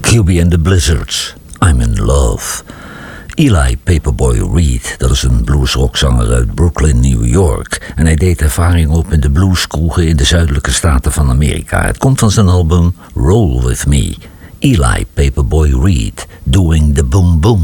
QB and the Blizzards, I'm in Love. Eli Paperboy Reed, dat is een bluesrockzanger uit Brooklyn, New York. En hij deed ervaring op in de blueskroegen in de zuidelijke staten van Amerika. Het komt van zijn album Roll With Me. Eli Paperboy Reed, Doing the Boom Boom.